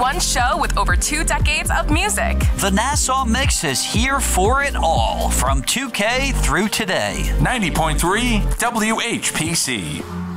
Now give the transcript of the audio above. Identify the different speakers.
Speaker 1: One show with over 2 decades of music.
Speaker 2: The Nassau Mix is here for it all, from 2K through today.
Speaker 3: 90.3 WHPC.